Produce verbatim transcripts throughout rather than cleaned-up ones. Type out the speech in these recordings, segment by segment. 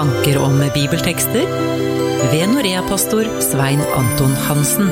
tanker om bibeltekster ved Norea-pastor Svein Anton Hansen.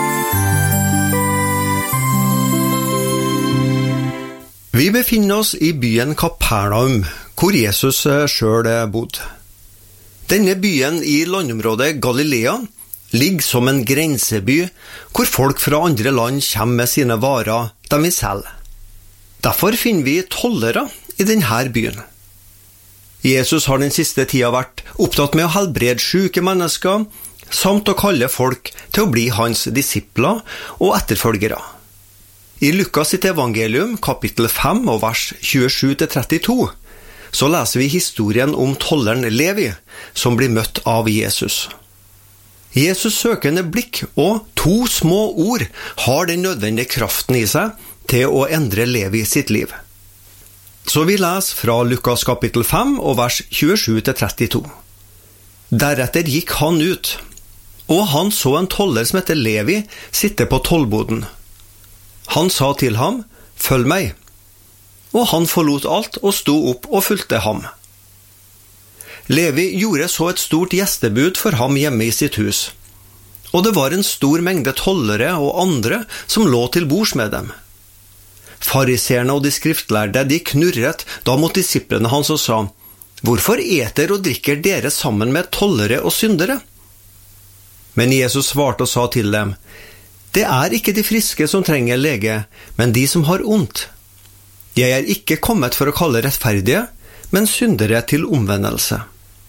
Vi befinner oss i byen Kapernaum, hvor Jesus selv bodde. Denne byen i landområdet Galilea ligger som en grenseby, hvor folk fra andre land kommer med sine varer de vil selge. Derfor finner vi tollere i denne byen. Jesus har den siste tida vært opptatt med å helbrede syke mennesker, samt å kalle folk til å bli hans disipler og etterfølgere. I Lukas sitt evangelium, kapittel fem og vers tjuesju til trettito, så leser vi historien om tolleren Levi, som blir møtt av Jesus. Jesus søkende blikk og to små ord har den nødvendige kraften i seg til å endre Levi sitt liv. Så vi leser fra Lukas kapittel fem og vers tjuesju til trettito. Deretter gikk han ut, og han så en toller som heter Levi sitte på tollboden. Han sa til ham, «Følg meg», og han forlot alt og sto opp og fulgte ham. Levi gjorde så et stort gjestebud for ham hjemme i sitt hus, og det var en stor mengde tollere og andre som lå til bords med dem. Fariseerne og de skriftlærde, de knurret da mot disiplene hans og sa, «Hvorfor eter og drikker dere sammen med tollere og syndere?» Men Jesus svarte og sa til dem, «Det er ikke de friske som trenger lege, men de som har ondt. Jeg er ikke kommet for å kalle rettferdige, men syndere til omvendelse.»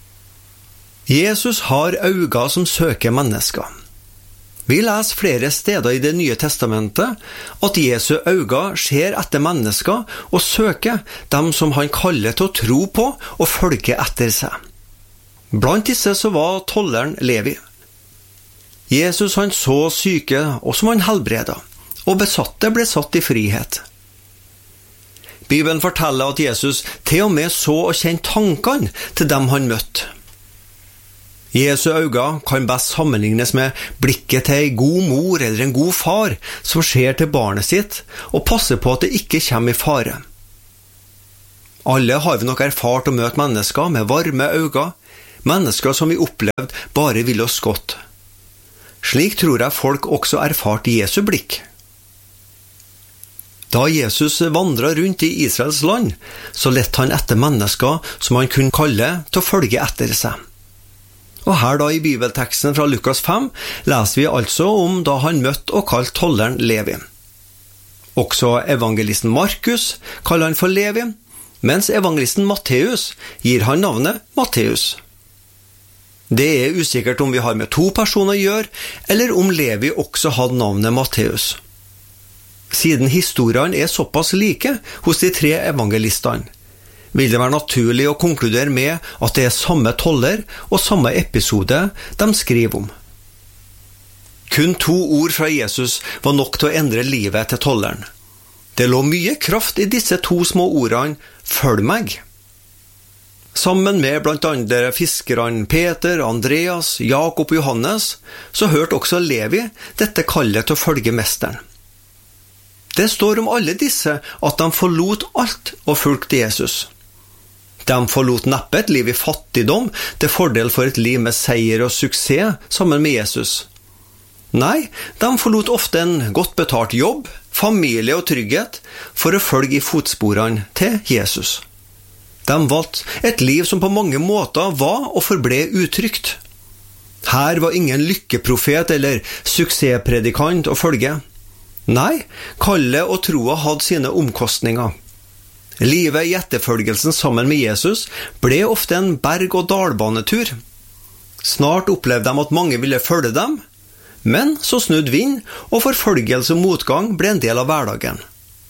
Jesus har øyne som søker mennesker. Vi leser flere steder i Det nye testamentet at Jesu øyne ser etter mennesker og søker dem som han kaller til å tro på og følge etter seg. Blant disse så var tolleren Levi. Jesus han så syke og som han helbreda, og besatte ble satt i frihet. Bibelen forteller at Jesus til og med så og kjente tankene til dem han møtte. Jesu øyne kan best sammenlignes med blikket til en god mor eller en god far som ser til barnet sitt og passer på at det ikke kommer i fare. Alle har vi nok erfart å møte mennesker med varme øyne, mennesker som vi opplevde bare ville oss godt. Slik tror jeg folk også erfarte Jesu blikk. Da Jesus vandret rundt i Israels land, så lette han etter mennesker som han kunne kalle til å følge etter seg. Og her da i bibelteksten fra Lukas fem leser vi altså om da han møtte og kalte tolleren Levi. Også evangelisten Markus kaller han for Levi, mens evangelisten Matteus gir han navnet Matteus. Det er usikkert om vi har med to personer å gjøre, eller om Levi også hadde navnet Matteus. Siden historiene er såpass like hos de tre evangelistene, vil det være naturlig å konkludere med at det er samme toller og samme episode de skriver om. Kun to ord fra Jesus var nok til å endre livet til tolleren. Det lå mye kraft i disse to små ordene, «Følg meg». Sammen med blant andre fiskerne Peter, Andreas, Jakob og Johannes, så hørte også Levi dette kallet til å følge mesteren. Det står om alle disse at de forlot alt og fulgte Jesus. De forlot neppe et liv i fattigdom til fordel for et liv med seier og suksess sammen med Jesus. Nei, de forlot ofte en godt betalt jobb, familie og trygghet for å følge i fotsporene til Jesus. De valgte et liv som på mange måter var og forble utrygt. Her var ingen lykkeprofet eller suksesspredikant å følge. Nei, kallet og troa hadde sine omkostninger. Livet i etterfølgelsen sammen med Jesus ble ofte en berg- og dalbanetur. Snart opplevde de at mange ville følge dem, men så snudde vind, og forfølgelse og motgang ble en del av hverdagen.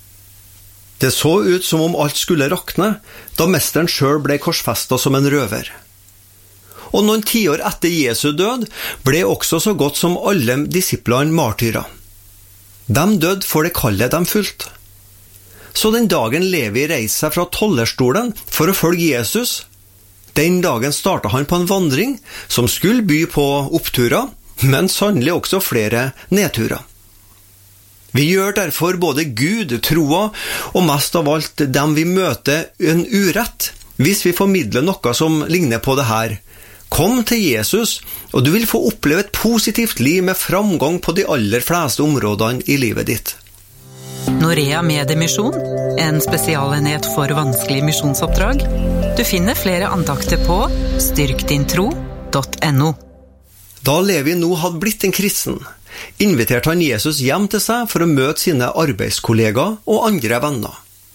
Det så ut som om alt skulle rakne, da mesteren selv ble korsfestet som en røver. Og noen tiår etter Jesu død ble også så godt som alle disiplene martyrer. De døde for det kallet de fulgte. Så den dagen Levi reiste seg fra tollerstolen for å følge Jesus, den dagen startet han på en vandring som skulle by på oppturer, men sannelig også flere nedturer. Vi gjør derfor både Gud, troa, og mest av alt dem vi møter en urett, Hvis vi formidler noe som ligner på det her, kom til Jesus, og du vil få oppleve et positivt liv med framgang på de aller fleste områdene i livet ditt. Norea Mediemisjon, en spesialenhet for vanskelige misjonsoppdrag. Du finner flere andakter på styrkdintro punktum no. Da Levi nå hadde blitt en kristen, inviterte han Jesus hjem til seg for å møte sine arbeidskollegaer og andre venner.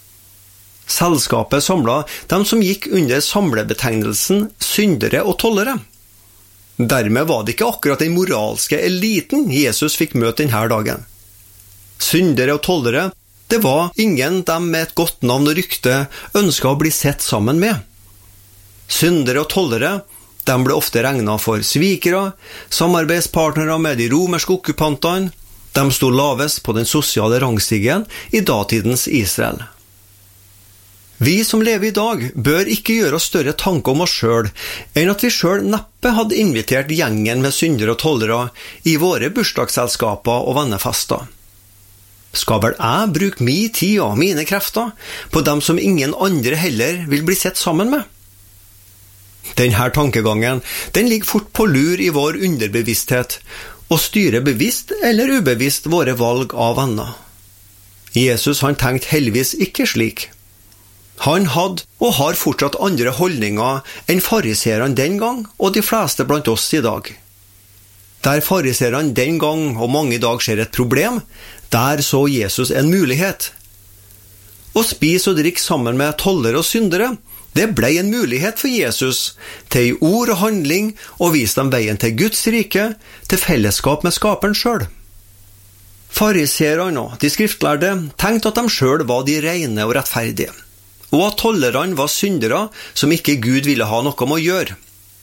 Selskapet samlet dem som gikk under samlebetegnelsen syndere og tollere. Dermed var det ikke akkurat den moralske eliten Jesus fikk møte denne dagen. Syndere og tollere, det var ingen dem med et godt navn og rykte ønsket å bli sett sammen med. Syndere og tollere, de ble ofte regnet for svikere, samarbeidspartnere med de romerske okkupantene. De sto lavest på den sosiale rangstigen i datidens Israel. Vi som lever i dag bør ikke gjøre oss større tanker om oss selv enn at vi selv neppe hadde invitert gjengen med syndere og tollere i våre bursdagsselskaper og vennefester. Skal vel jeg bruke min tid og mine krefter på dem som ingen andre heller vil bli sett sammen med? Denne tankegangen, den ligger fort på lur i vår underbevissthet, og styrer bevisst eller ubevisst våre valg av venner. Jesus han tenkte heldigvis ikke slik. Han hadde og har fortsatt andre holdninger enn fariserene den gang og de fleste blant oss i dag. Der fariserene den gang og mange i dag ser et problem, der så Jesus en mulighet. Å spise og drikke sammen med tollere og syndere, det ble en mulighet for Jesus til i ord og handling å vise dem veien til Guds rike, til fellesskap med skaperen selv. Fariserene og de skriftlærde tenkte at de selv var de rene og rettferdige, og at tollerne var syndere som ikke Gud ville ha noe med å gjøre.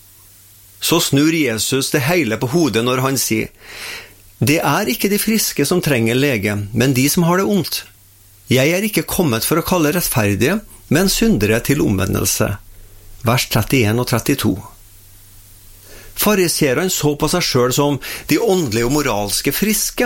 Så snur Jesus det hele på hodet når han sier: «Det er ikke de friske som trenger lege, men de som har det ondt. Jeg er ikke kommet for å kalle rettferdige, men syndere til omvendelse.» Vers trettien og trettito. Fariserene så på seg selv som de åndelige og moralske friske.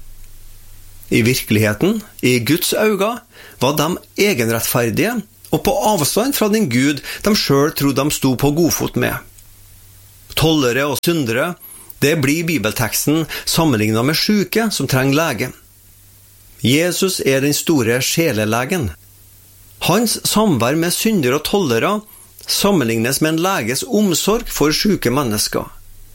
I virkeligheten, i Guds øyne, var de egenrettferdige, og på avstand fra den Gud de selv trodde de sto på godfot med. Tollere og syndere, det blir bibelteksten sammenlignet med syke som trenger lege. Jesus er den store sjelelegen. Hans samvær med syndere og tollere sammenlignes med en leges omsorg for syke mennesker.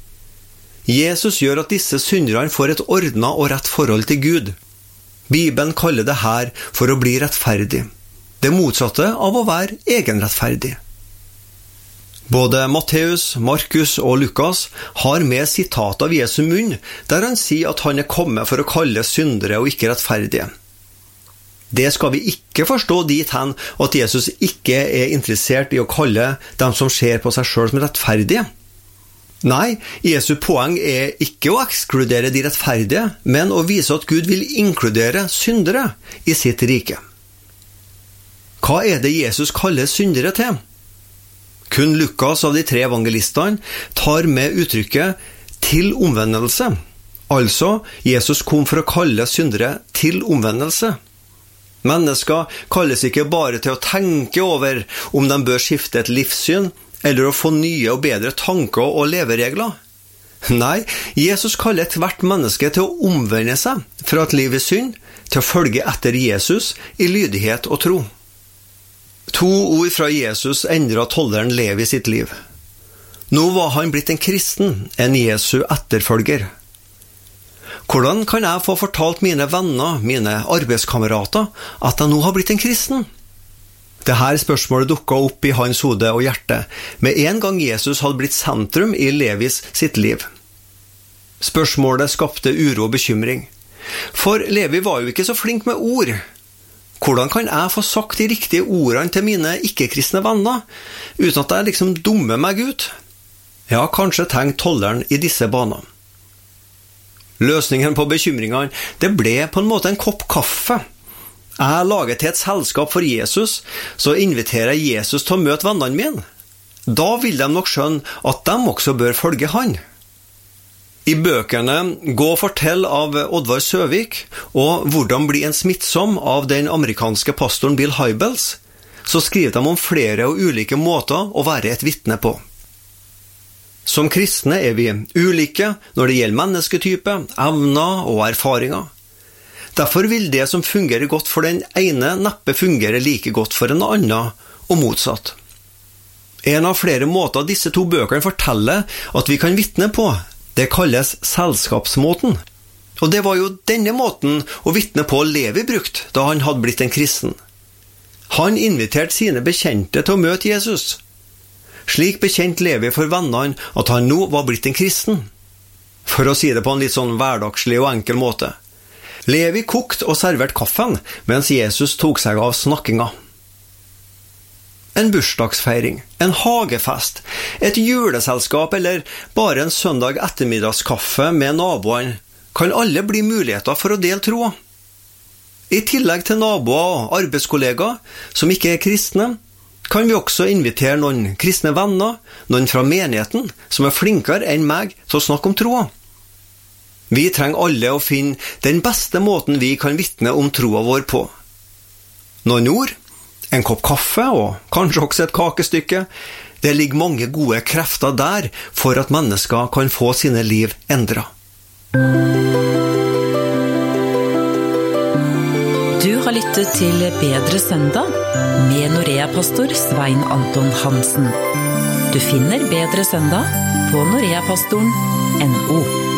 Jesus gjør at disse synderne får et ordnet og rett forhold til Gud. Bibelen kaller det her for å bli rettferdig. Det motsatte av å være egenrettferdig. Både Matteus, Markus og Lukas har med sitat av Jesu munn, der han sier at han er kommet for å kalle syndere og ikke rettferdige. Det skal vi ikke forstå dit hen at Jesus ikke er interessert i å kalle dem som ser på seg selv som rettferdige. Nei, Jesu poeng er ikke å ekskludere de rettferdige, men å vise at Gud vil inkludere syndere i sitt rike. Hva er det Jesus kaller syndere til? Kun Lukas av de tre evangelistene tar med uttrykket «til omvendelse». Altså, Jesus kom for å kalle syndere til omvendelse. Mennesker kalles ikke bare til å tenke over om de bør skifte et livssyn, eller å få nye og bedre tanker og leveregler. Nei, Jesus kaller ethvert menneske til å omvende seg fra et liv i synd, til å følge etter Jesus i lydighet og tro. To ord fra Jesus endret tolleren Levi sitt liv. Nå var han blitt en kristen, en Jesu etterfølger. Hvordan kan jeg få fortalt mine venner, mine arbeidskamerater, at jeg nå har blitt en kristen? Dette spørsmålet dukket opp i hans hode og hjerte med en gang Jesus hadde blitt sentrum i Levis sitt liv. Spørsmålet skapte uro og bekymring. For Levi var jo ikke så flink med ord. Hvordan kan jeg få sagt de riktige ordene til mine ikke-kristne venner, uten at jeg liksom dummer meg ut? Ja, kanskje tenkte tolleren i disse banene. Løsningen på bekymringene, det ble på en måte en kopp kaffe. Jeg lager til et selskap for Jesus, så inviterer jeg Jesus til å møte vennene mine. Da vil de nok skjønne at de også bør følge han. I bøkene Gå og fortell av Oddvar Søvik og Hvordan bli en smittsom av den amerikanske pastoren Bill Hybels, så skriver de om flere og ulike måter å være et vitne på. Som kristne er vi ulike når det gjelder mennesketype, evner og erfaringer. Derfor vil det som fungerer godt for den ene neppe fungere like godt for en annen, og motsatt. En av flere måter disse to bøkene forteller at vi kan vitne på, det kalles selskapsmåten. Og det var jo denne måten å vitne på Levi brukt da han hadde blitt en kristen. Han inviterte sine bekjente til å møte Jesus. Slik bekjente Levi for vennene at han nå var blitt en kristen. For å si det på en litt sånn hverdagslig og enkel måte. Levi kokte og serverte kaffen, mens Jesus tok seg av snakkinga. En bursdagsfeiring, en hagefest, et juleselskap eller bare en søndag ettermiddagskaffe med naboene kan alle bli muligheter for å dele troa. I tillegg til naboer og arbeidskollegaer som ikke er kristne, kan vi også invitere noen kristne venner, noen fra menigheten som er flinkere enn meg til å snakke om troa. Vi trenger alle å finne den beste måten vi kan vitne om troa vår på. Noen ord, en kopp kaffe og kanskje også et kakestykke. Det ligger mange gode krefter der for at mennesker kan få sine liv endret. Du har lyttet til Bedre søndag med Norea-pastor Svein Anton Hansen. Du finner Bedre søndag på noreapastoren punktum no.